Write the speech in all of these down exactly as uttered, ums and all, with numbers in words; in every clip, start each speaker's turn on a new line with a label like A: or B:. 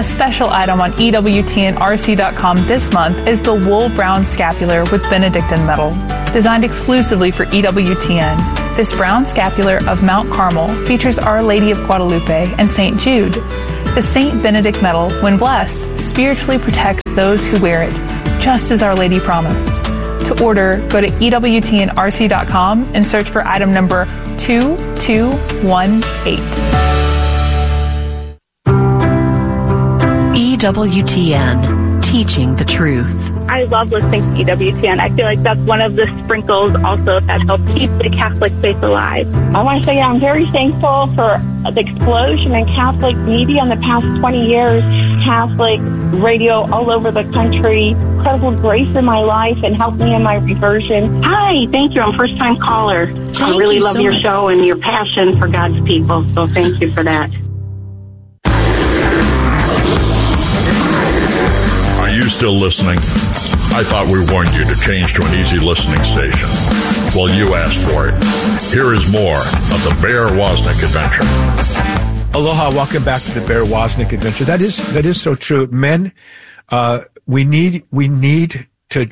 A: A special item on E W T N R C dot com this month is the Wool Brown Scapular with Benedictine metal, designed exclusively for E W T N. This brown scapular of Mount Carmel features Our Lady of Guadalupe and Saint Jude. The Saint Benedict metal, when blessed, spiritually protects those who wear it, just as Our Lady promised. To order, go to E W T N R C dot com and search for item number two two one eight.
B: E W T N, teaching the truth.
C: I love listening to E W T N. I feel like that's one of the sprinkles also that help keep the Catholic faith alive.
D: I want to say I'm very thankful for the explosion in Catholic media in the past twenty years. Catholic radio all over the country. Incredible grace in my life and helped me in my reversion.
E: Hi, thank you. I'm a first-time caller.
B: Thank
E: I really
B: you
E: love
B: so
E: your
B: much.
E: show and your passion for God's people, so thank you for that.
F: Are you still listening? I thought we warned you to change to an easy listening station. Well, you asked for it. Here is more of the Bear Wozniak Adventure.
G: Aloha, welcome back to the Bear Wozniak Adventure. That is that is so true. Men, uh, we need we need to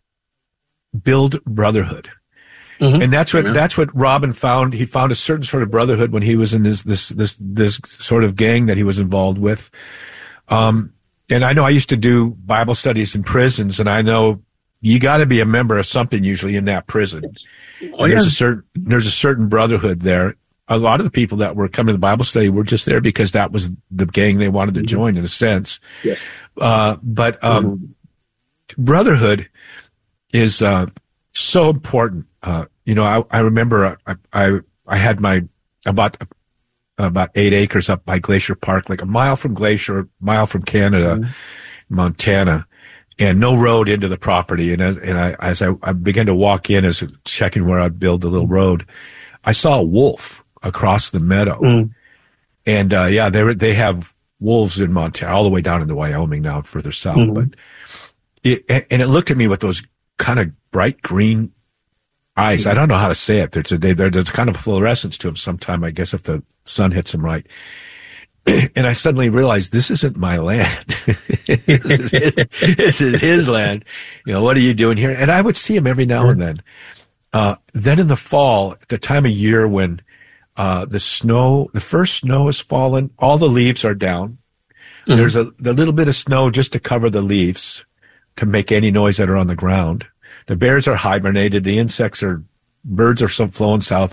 G: build brotherhood. Mm-hmm. And that's what yeah. that's what Robin found. He found a certain sort of brotherhood when he was in this this this this sort of gang that he was involved with. Um And I know I used to do Bible studies in prisons, and I know you got to be a member of something usually in that prison. Oh, yeah. There's a certain there's a certain brotherhood there. A lot of the people that were coming to the Bible study were just there because that was the gang they wanted to join, in a sense.
H: Yes.
G: Uh, but um, mm-hmm. brotherhood is uh, so important. Uh, you know, I, I remember I, I I had my about. about eight acres up by Glacier Park, like a mile from Glacier, a mile from Canada, mm-hmm. Montana, and no road into the property. And as, and I, as I, I began to walk in, as checking where I'd build the little road, I saw a wolf across the meadow. Mm. And, uh, yeah, they they have wolves in Montana, all the way down into Wyoming now, further south. Mm-hmm. But it, and it looked at me with those kind of bright green eyes. I don't know how to say it. There's a, they, there's kind of fluorescence to them sometime, I guess, if the sun hits them right. And I suddenly realized this isn't my land. this, is his, this is his land. You know, what are you doing here? And I would see him every now and then. Uh, then in the fall, at the time of year when uh, the snow, the first snow has fallen, all the leaves are down. Mm-hmm. There's a the little bit of snow just to cover the leaves to make any noise that are on the ground. The bears are hibernated. The insects are, birds are some flowing south.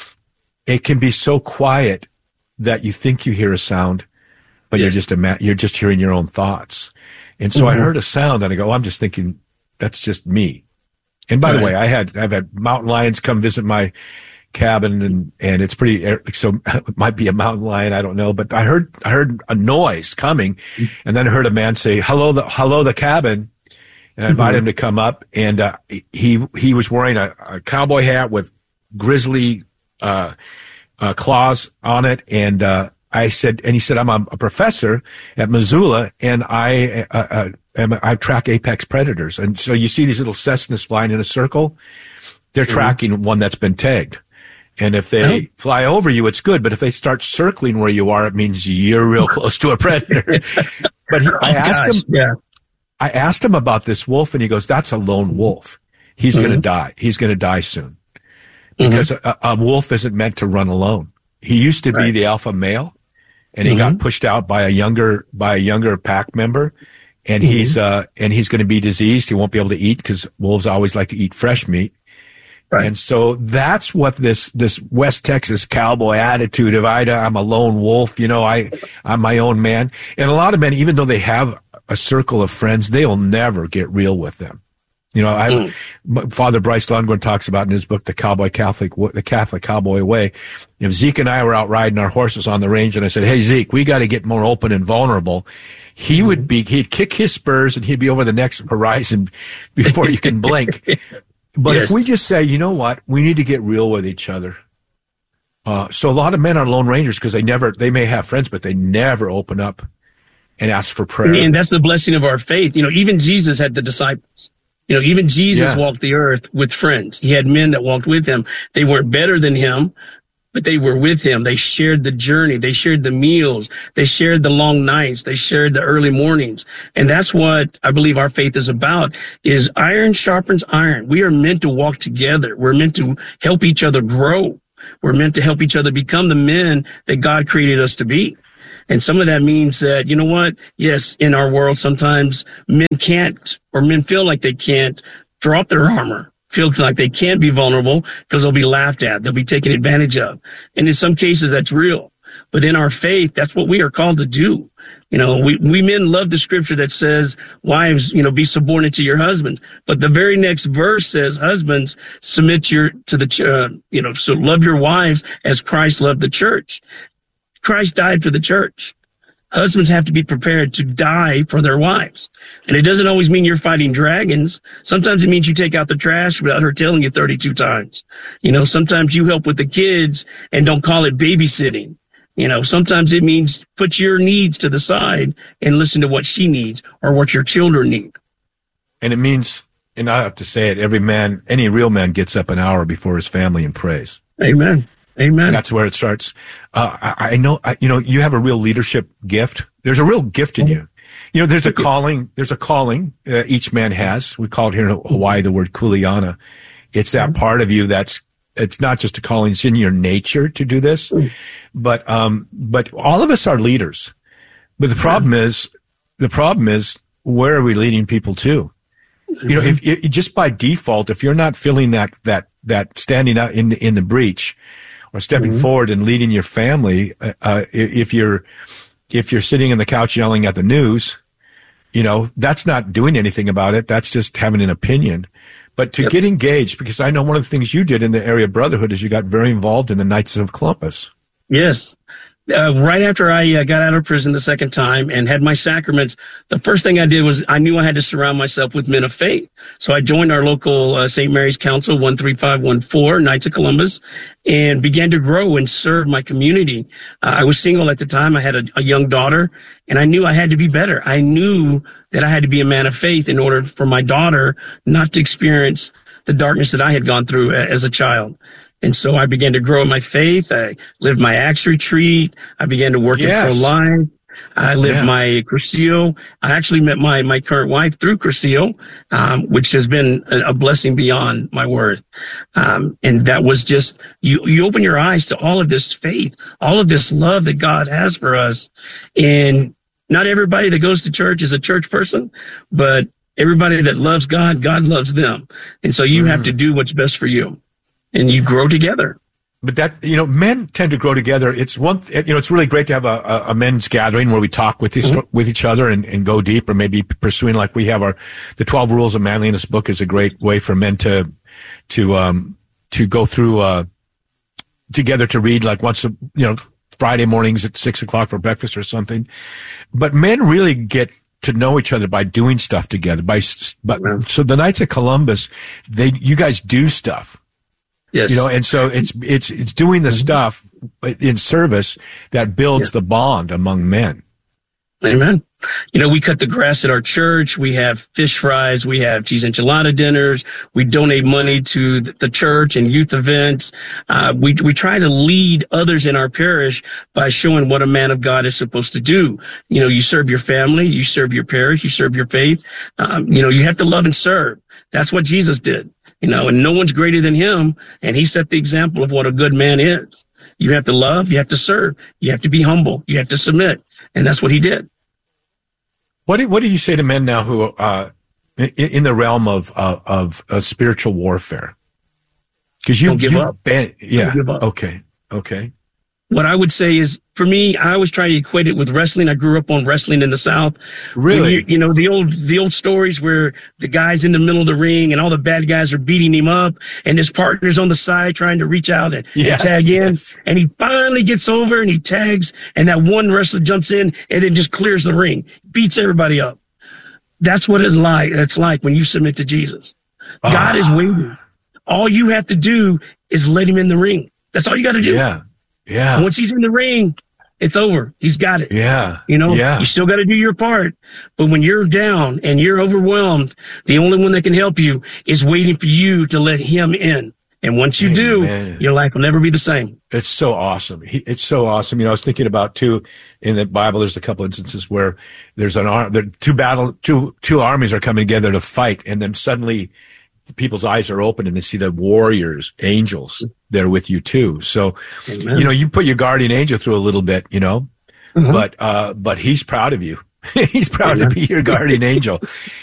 G: It can be so quiet that you think you hear a sound, but yes. you're just ima- you're just hearing your own thoughts. And so mm-hmm. I heard a sound, and I go, oh, I'm just thinking that's just me. And by right. the way, I had I've had mountain lions come visit my cabin, and and it's pretty so it might be a mountain lion, I don't know, but I heard I heard a noise coming, mm-hmm. and then I heard a man say, "Hello, the hello, the cabin." And I invited mm-hmm. him to come up, and uh, he he was wearing a, a cowboy hat with grizzly uh, uh, claws on it. And uh, I said, and he said, "I'm a, a professor at Missoula, and I uh, uh, am, I track apex predators." And so you see these little Cessnas flying in a circle. They're mm-hmm. tracking one that's been tagged. And if they oh. fly over you, it's good. But if they start circling where you are, it means you're real close to a predator. But he, I asked
H: gosh,
G: him.
H: Yeah.
G: I asked him about this wolf, and he goes, that's a lone wolf. He's mm-hmm. going to die. He's going to die soon. Because mm-hmm. a, a wolf isn't meant to run alone. He used to right. be the alpha male, and he mm-hmm. got pushed out by a younger by a younger pack member, and mm-hmm. he's uh and he's going to be diseased. He won't be able to eat because wolves always like to eat fresh meat. Right. And so that's what this this West Texas cowboy attitude of I, I'm a lone wolf, you know, I I'm my own man. And a lot of men, even though they have a circle of friends, they'll never get real with them. You know, I, mm. Father Bryce Lundgren talks about in his book, The Cowboy Catholic, The Catholic Cowboy Way. If Zeke and I were out riding our horses on the range, and I said, "Hey Zeke, we got to get more open and vulnerable," he mm. would be, he'd kick his spurs and he'd be over the next horizon before you can blink. But yes. if we just say, you know what, we need to get real with each other. Uh, so a lot of men are lone rangers because they never, they may have friends, but they never open up and ask for prayer.
H: And that's the blessing of our faith. You know, even Jesus had the disciples. You know, even Jesus yeah. walked the earth with friends. He had men that walked with him. They weren't better than him. but they were with him. They shared the journey. They shared the meals. They shared the long nights. They shared the early mornings. And that's what I believe our faith is about, is iron sharpens iron. We are meant to walk together. We're meant to help each other grow. We're meant to help each other become the men that God created us to be. And some of that means that, you know what? Yes, in our world, sometimes men can't, or men feel like they can't drop their armor, feel like they can't be vulnerable because they'll be laughed at. They'll be taken advantage of. And in some cases, that's real. But in our faith, that's what we are called to do. You know, we, we men love the scripture that says, wives, you know, be subordinate to your husbands. But the very next verse says, husbands, submit your, to the, uh, you know, so love your wives as Christ loved the church. Christ died for the church. Husbands have to be prepared to die for their wives. And it doesn't always mean you're fighting dragons. Sometimes it means you take out the trash without her telling you thirty-two times. You know, sometimes you help with the kids and don't call it babysitting. You know, sometimes it means put your needs to the side and listen to what she needs or what your children need.
G: And it means, and I have to say it, every man, any real man gets up an hour before his family and prays.
H: Amen. Amen.
G: That's where it starts. Uh, I, I know, I, you know, you have a real leadership gift. There's a real gift in you. You know, there's a calling, there's a calling uh, each man has. We call it here in Hawaii the word kuleana. It's that part of you that's, it's not just a calling, it's in your nature to do this. But, um, but all of us are leaders. But the problem is, the problem is, where are we leading people to? You know, if, if just by default, if you're not feeling that, that, that standing out in the, in the breach, or stepping mm-hmm. forward and leading your family, uh, if you're, if you're sitting on the couch yelling at the news, you know, that's not doing anything about it. That's just having an opinion. But to yep. get engaged, because I know one of the things you did in the area of brotherhood is you got very involved in the Knights of Columbus.
H: Yes. Uh, right after I uh, got out of prison the second time and had my sacraments, the first thing I did was I knew I had to surround myself with men of faith. So I joined our local uh, Saint Mary's Council, one three five one four, Knights of Columbus, and began to grow and serve my community. Uh, I was single at the time. I had a, a young daughter, and I knew I had to be better. I knew that I had to be a man of faith in order for my daughter not to experience the darkness that I had gone through as a child. And so I began to grow in my faith. I lived my Acts retreat. I began to work yes. in pro-life. I lived yeah. my Cursillo. I actually met my, my current wife through Cursillo, um, which has been a, a blessing beyond my worth. Um, and that was just, you, you open your eyes to all of this faith, all of this love that God has for us. And not everybody that goes to church is a church person, but everybody that loves God, God loves them. And so you mm. have to do what's best for you. And you grow together.
G: But that, you know, men tend to grow together. It's one, you know, it's really great to have a, a, a men's gathering where we talk with each, mm-hmm. with each other and, and go deep, or maybe pursuing like we have our, the twelve Rules of Manliness book is a great way for men to, to, um, to go through, uh, together to read like once a, you know, Friday mornings at six o'clock for breakfast or something. But men really get to know each other by doing stuff together. By, but, mm-hmm. so the Knights of Columbus, they, you guys do stuff.
H: Yes.
G: You know, and so it's, it's, it's doing the mm-hmm. stuff in service that builds yeah. the bond among men.
H: Amen. You know, we cut the grass at our church. We have fish fries. We have cheese enchilada dinners. We donate money to the church and youth events. Uh, we, we try to lead others in our parish by showing what a man of God is supposed to do. You know, you serve your family, you serve your parish, you serve your faith. Um, you know, you have to love and serve. That's what Jesus did. You know, and no one's greater than him. And he set the example of what a good man is. You have to love, you have to serve, you have to be humble, you have to submit. And that's what he did.
G: What do, what do you say to men now who are uh, in, in the realm of uh, of uh, spiritual warfare? Because you,
H: Don't give
G: you've
H: up.
G: been, yeah,
H: Don't give up.
G: okay, okay.
H: What I would say is, for me, I always try to equate it with wrestling. I grew up on wrestling in the South.
G: Really?
H: You, you know, the old the old stories where the guy's in the middle of the ring and all the bad guys are beating him up, and his partner's on the side trying to reach out and,
G: yes,
H: and tag in.
G: yes.
H: And he finally gets over and he tags, and that one wrestler jumps in and then just clears the ring, beats everybody up. That's what it's like. It's like when you submit to Jesus.
G: Ah.
H: God is waiting. All you have to do is let him in the ring. That's all you got to do.
G: Yeah. Yeah.
H: And once he's in the ring, it's over. He's got it.
G: Yeah.
H: You know,
G: yeah.
H: you still got to do your part. But when you're down and you're overwhelmed, the only one that can help you is waiting for you to let him in. And once you do,
G: Amen.
H: your life will never be the same.
G: It's so awesome. He, it's so awesome. You know, I was thinking about too, in the Bible, there's a couple instances where there's an arm, there two battle, two, two armies are coming together to fight. And then suddenly people's eyes are open and they see the warriors, angels there with you too. So,
H: Amen.
G: you know, you put your guardian angel through a little bit, you know, mm-hmm. but, uh, but he's proud of you. He's proud Amen. To be your guardian angel.